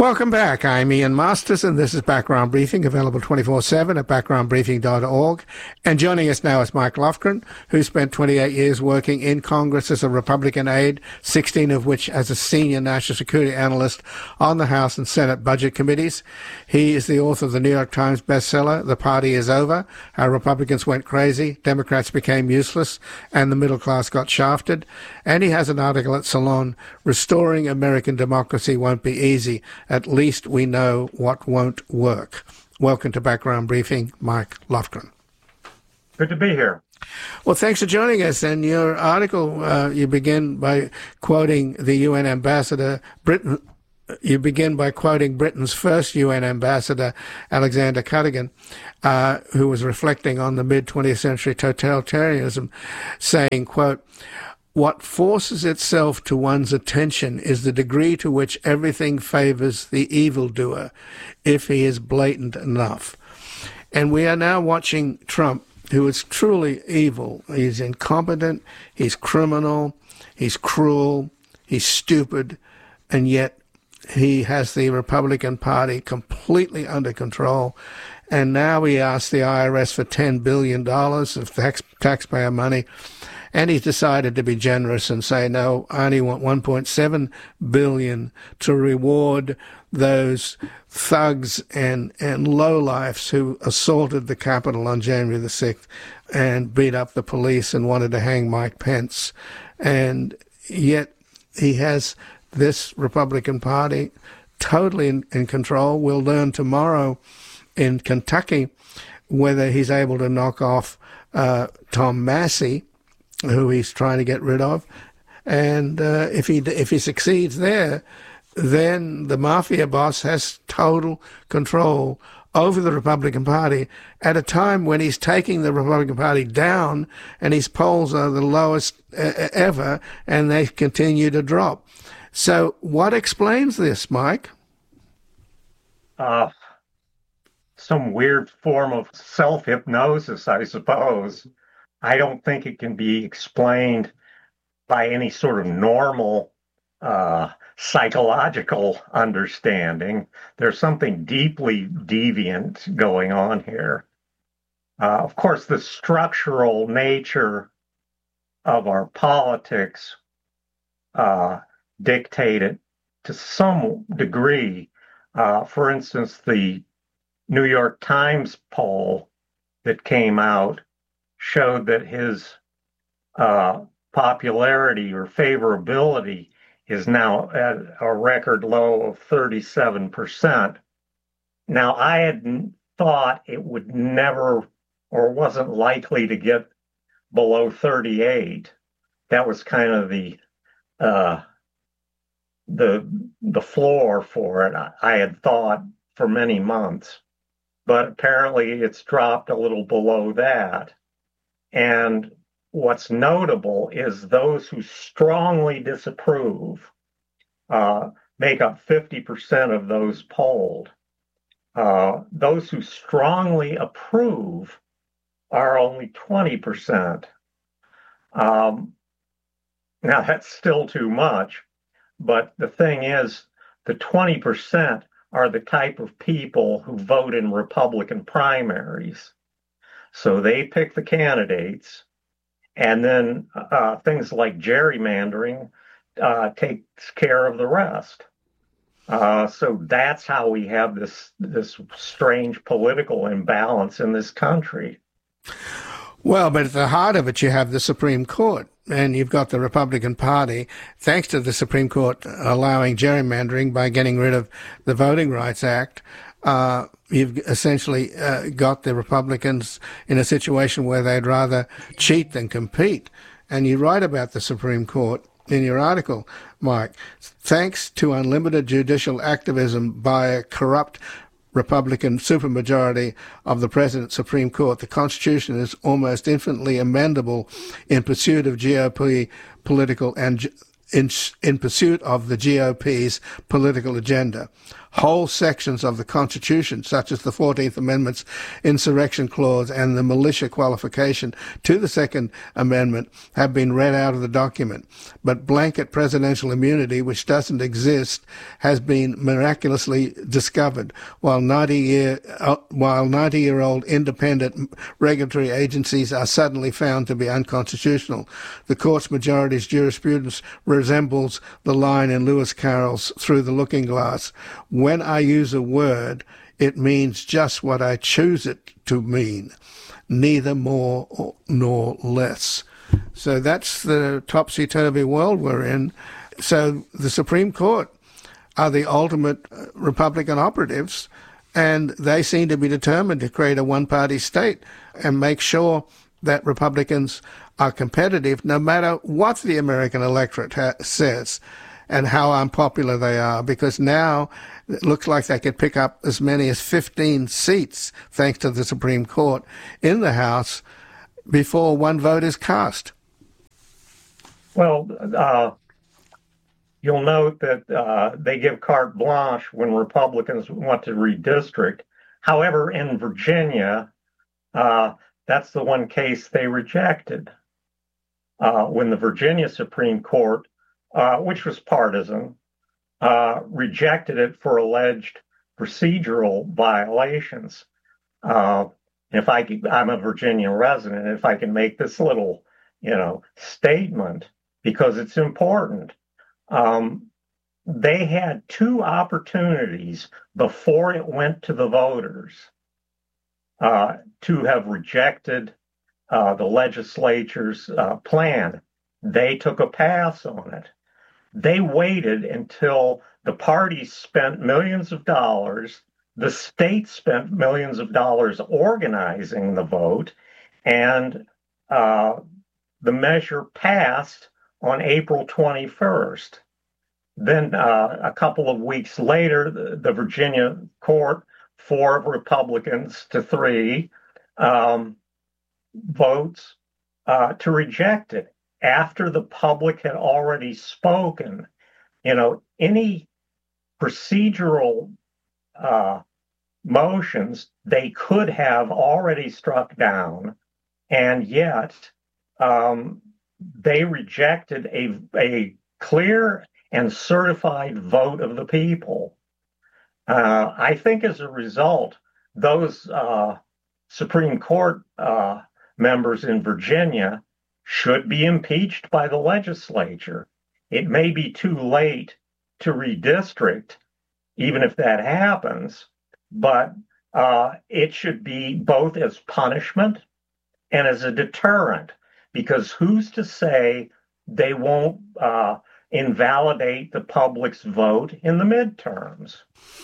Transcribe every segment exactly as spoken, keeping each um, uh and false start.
Welcome back. I'm Ian Masters, and this is Background Briefing, available twenty-four seven at background briefing dot org. And joining us now is Mike Lofgren, who spent twenty-eight years working in Congress as a Republican aide, sixteen of which as a senior national security analyst on the House and Senate budget committees. He is the author of the New York Times bestseller, The Party is Over, How Republicans Went Crazy, Democrats Became Useless, and the Middle Class Got Shafted. And he has an article at Salon, Restoring American Democracy Won't Be Easy. At least we know what won't work. Welcome to Background Briefing, Mike Lofgren. Good to be here. Well, thanks for joining us. And your article, uh, you begin by quoting the U N ambassador, Britain. You begin by quoting Britain's first U N ambassador, Alexander Cadogan, uh, who was reflecting on the mid-twentieth century totalitarianism, saying, quote, "What forces itself to one's attention is the degree to which everything favors the evildoer, if he is blatant enough." And we are now watching Trump, who is truly evil. He's incompetent, he's criminal, he's cruel, he's stupid, and yet he has the Republican Party completely under control. And now he asks the I R S for ten billion dollars of tax, taxpayer money. And he's decided to be generous and say, no, I only want one point seven billion dollars to reward those thugs and, and lowlifes who assaulted the Capitol on January the sixth and beat up the police and wanted to hang Mike Pence. And yet he has this Republican Party totally in, in control. We'll learn tomorrow in Kentucky whether he's able to knock off uh, Tom Massey, who he's trying to get rid of, and uh, if he if he succeeds there, then the mafia boss has total control over the Republican Party at a time when he's taking the Republican Party down, and his polls are the lowest uh, ever, and they continue to drop. So, what explains this, Mike? Uh, some weird form of self-hypnosis, I suppose. I don't think it can be explained by any sort of normal uh, psychological understanding. There's something deeply deviant going on here. Uh, of course, the structural nature of our politics uh, dictate it to some degree. Uh, for instance, the New York Times poll that came out showed that his uh, popularity or favorability is now at a record low of thirty-seven percent. Now, I had thought it would never or wasn't likely to get below thirty-eight. That was kind of the uh, the the floor for it, I had thought for many months. But apparently it's dropped a little below that. And what's notable is those who strongly disapprove uh, make up fifty percent of those polled. Uh, those who strongly approve are only twenty percent. Um, now, that's still too much, but the thing is, the twenty percent are the type of people who vote in Republican primaries. So they pick the candidates, and then uh, things like gerrymandering uh, takes care of the rest. Uh, so that's how we have this this strange political imbalance in this country. Well, but at the heart of it, you have the Supreme Court, and you've got the Republican Party, thanks to the Supreme Court allowing gerrymandering by getting rid of the Voting Rights Act. Uh, you've essentially uh, got the Republicans in a situation where they'd rather cheat than compete. And you write about the Supreme Court in your article, Mike. Thanks to unlimited judicial activism by a corrupt Republican supermajority of the President's Supreme Court, the Constitution is almost infinitely amendable in pursuit of G O P political and in, in pursuit of the G O P's political agenda. Whole sections of the Constitution, such as the fourteenth Amendment's insurrection clause and the militia qualification to the Second Amendment, have been read out of the document. But blanket presidential immunity, which doesn't exist, has been miraculously discovered, while ninety-year, uh, while ninety-year-old independent regulatory agencies are suddenly found to be unconstitutional. The court's majority's jurisprudence resembles the line in Lewis Carroll's Through the Looking Glass. When I use a word, it means just what I choose it to mean, neither more nor less. So that's the topsy-turvy world we're in. So the Supreme Court are the ultimate Republican operatives, and they seem to be determined to create a one-party state and make sure that Republicans are competitive no matter what the American electorate ha- says and how unpopular they are, because now it looks like they could pick up as many as fifteen seats, thanks to the Supreme Court, in the House before one vote is cast. Well, uh, you'll note that uh, they give carte blanche when Republicans want to redistrict. However, in Virginia, uh, that's the one case they rejected. Uh, when the Virginia Supreme Court, uh, which was partisan, uh, rejected it for alleged procedural violations. Uh, if I could, I'm a Virginia resident, if I can make this little, you know, statement, because it's important. Um, they had two opportunities before it went to the voters uh, to have rejected uh, the legislature's uh, plan. They took a pass on it. They waited until the parties spent millions of dollars, the state spent millions of dollars organizing the vote, and uh, the measure passed on April twenty-first. Then uh, a couple of weeks later, the, the Virginia court, four Republicans to three, um, votes uh, to reject it after the public had already spoken. You know, any procedural uh, motions they could have already struck down, and yet um, they rejected a, a clear and certified vote of the people. Uh, I think as a result, those uh, Supreme Court uh, members in Virginia should be impeached by the legislature. It may be too late to redistrict, even if that happens, but uh, it should be both as punishment and as a deterrent, because who's to say they won't uh, invalidate the public's vote in the midterms?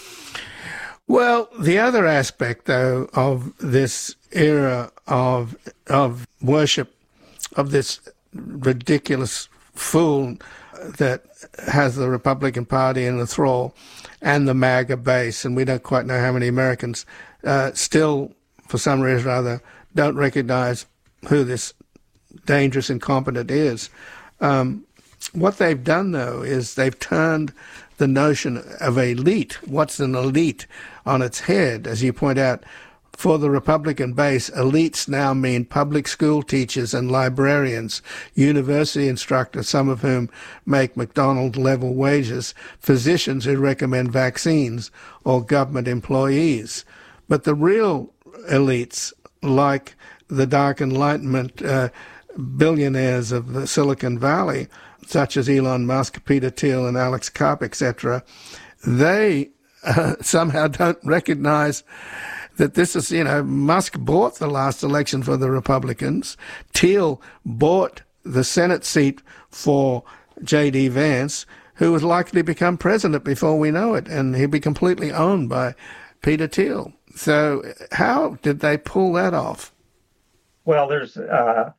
Well, the other aspect, though, of this era of of worship of this ridiculous fool that has the Republican Party in the thrall and the MAGA base, and we don't quite know how many Americans uh, still, for some reason or other, don't recognize who this dangerous incompetent is. Um, what they've done, though, is they've turned the notion of elite, what's an elite, on its head. As you point out, for the Republican base, elites now mean public school teachers and librarians, university instructors, some of whom make McDonald's-level wages, physicians who recommend vaccines, or government employees. But the real elites, like the Dark Enlightenment uh, billionaires of the Silicon Valley, such as Elon Musk, Peter Thiel, and Alex Karp, et cetera, they uh, somehow don't recognize that this is, you know, Musk bought the last election for the Republicans. Thiel bought the Senate seat for J D Vance, who was likely to become president before we know it, and he'd be completely owned by Peter Thiel. So how did they pull that off? Well, there's uh,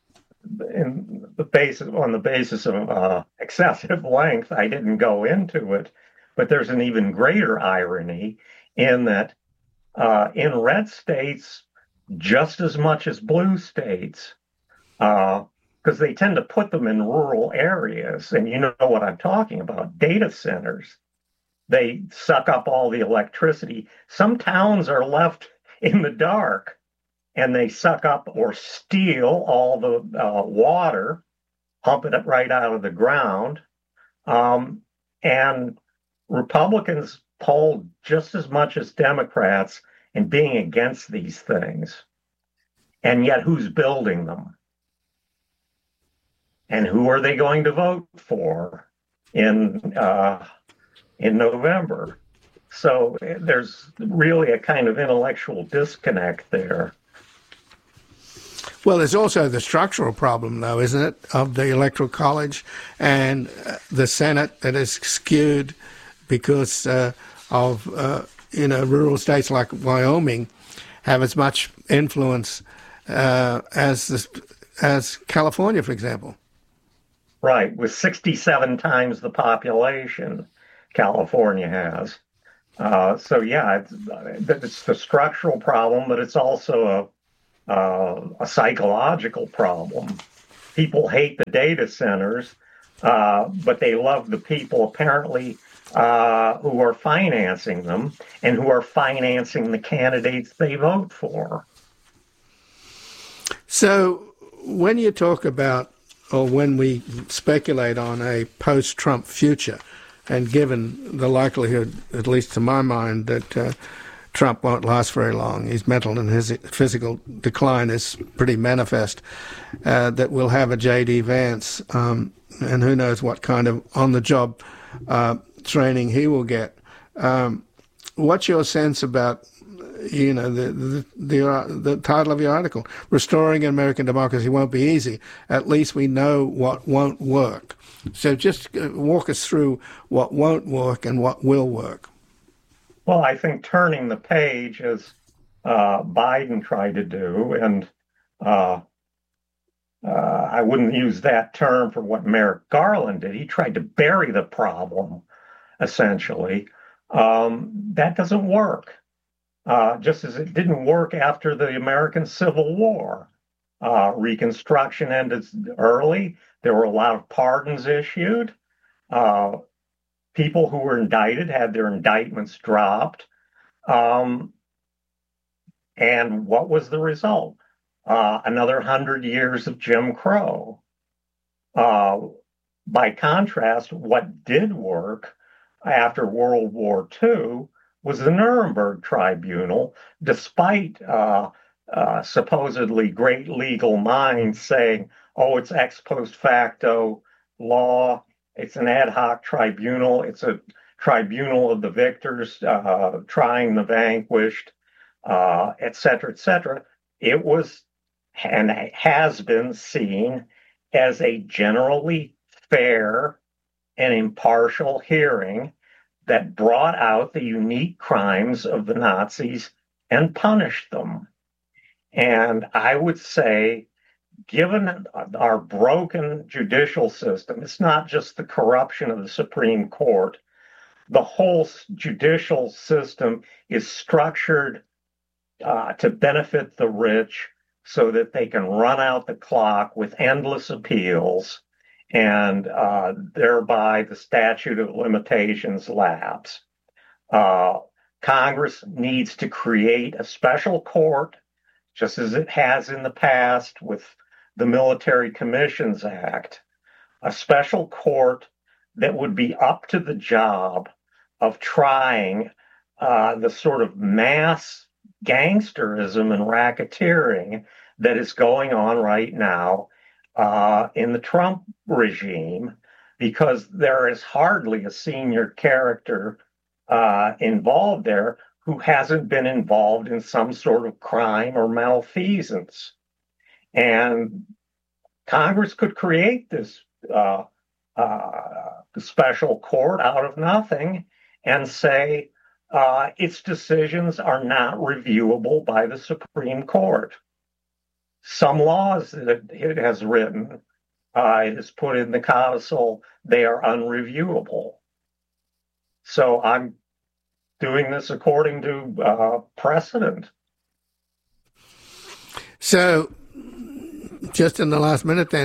in the basis on the basis of uh, excessive length. I didn't go into it, but there's an even greater irony in that uh, in red states, just as much as blue states, uh, because they tend to put them in rural areas. And you know what I'm talking about, data centers. They suck up all the electricity. Some towns are left in the dark, and they suck up or steal all the uh, water, pump it up right out of the ground. Um, and Republicans poll just as much as Democrats in being against these things. And yet, who's building them? And who are they going to vote for in uh, in November? So there's really a kind of intellectual disconnect there. Well, there's also the structural problem, though, isn't it, of the Electoral College and uh, the Senate that is skewed because uh, of, uh, you know, rural states like Wyoming have as much influence uh, as the, as California, for example. Right, with sixty-seven times the population California has. Uh, so, yeah, it's, it's the structural problem, but it's also a, uh, a psychological problem. People hate the data centers, uh, but they love the people apparently uh, who are financing them and who are financing the candidates they vote for. So when you talk about, or when we speculate on a post-Trump future, and given the likelihood, at least to my mind, that uh, Trump won't last very long, his mental and his physical decline is pretty manifest, uh, that we'll have a J D Vance, um, and who knows what kind of on-the-job uh, training he will get. Um, what's your sense about, you know, the the, the uh, the title of your article, Restoring American Democracy Won't Be Easy. At least we know what won't work. So just walk us through what won't work and what will work. Well, I think turning the page, as uh, Biden tried to do, and uh, uh, I wouldn't use that term for what Merrick Garland did. He tried to bury the problem, essentially. Um, that doesn't work. Uh, just as it didn't work after the American Civil War. Uh, Reconstruction ended early. There were a lot of pardons issued. Uh, people who were indicted had their indictments dropped. Um, and what was the result? Uh, another hundred years of Jim Crow. Uh, by contrast, what did work after World War Two was the Nuremberg Tribunal, despite uh, uh, supposedly great legal minds saying, oh, it's ex post facto law, it's an ad hoc tribunal, it's a tribunal of the victors uh, trying the vanquished, uh, et cetera, et cetera. It was and has been seen as a generally fair and impartial hearing that brought out the unique crimes of the Nazis and punished them. And I would say, given our broken judicial system, it's not just the corruption of the Supreme Court. The whole judicial system is structured uh, to benefit the rich so that they can run out the clock with endless appeals, and uh, thereby the statute of limitations lapse. Uh, Congress needs to create a special court, just as it has in the past with the Military Commissions Act, a special court that would be up to the job of trying uh, the sort of mass gangsterism and racketeering that is going on right now Uh, in the Trump regime, because there is hardly a senior character uh, involved there who hasn't been involved in some sort of crime or malfeasance. And Congress could create this uh, uh, special court out of nothing and say uh, its decisions are not reviewable by the Supreme Court. Some laws that it has written, uh, it has put in the codicil, they are unreviewable. So I'm doing this according to uh, precedent. So, just in the last minute then,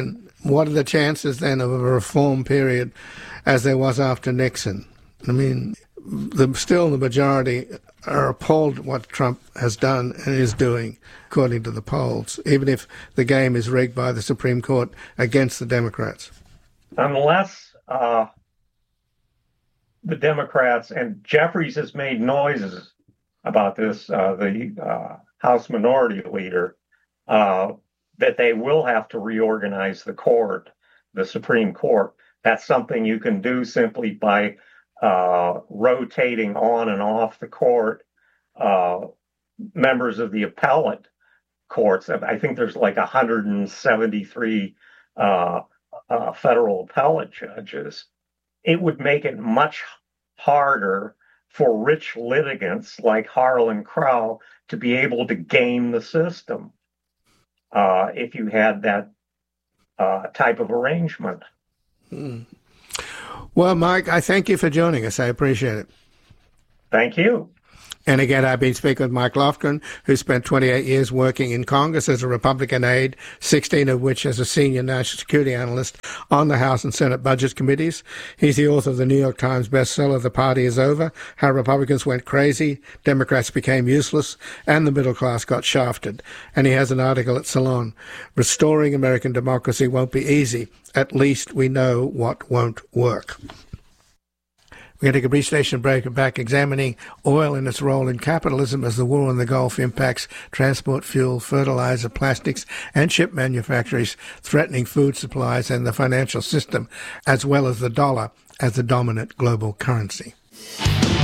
what are the chances then of a reform period as there was after Nixon? I mean, the, still the majority are appalled at what Trump has done and is doing, according to the polls, even if the game is rigged by the Supreme Court against the Democrats. Unless uh, the Democrats, and Jeffries has made noises about this, uh, the uh, House Minority Leader, uh, that they will have to reorganize the court, the Supreme Court. That's something you can do simply by uh, rotating on and off the court uh, members of the appellate courts. I think there's like one hundred seventy-three uh, uh, federal appellate judges. It would make it much harder for rich litigants like Harlan Crow to be able to game the system uh, if you had that uh, type of arrangement. Hmm. Well, Mike, I thank you for joining us. I appreciate it. Thank you. And again, I've been speaking with Mike Lofgren, who spent twenty-eight years working in Congress as a Republican aide, sixteen of which as a senior national security analyst on the House and Senate Budget Committees. He's the author of the New York Times bestseller, The Party Is Over, How Republicans Went Crazy, Democrats Became Useless, and the Middle Class Got Shafted. And he has an article at Salon, Restoring American Democracy Won't Be Easy. At least we know what won't work. We're going to take a brief station break and back examining oil and its role in capitalism as the war in the Gulf impacts transport, fuel, fertilizer, plastics, and chip manufacturers, threatening food supplies and the financial system, as well as the dollar as the dominant global currency.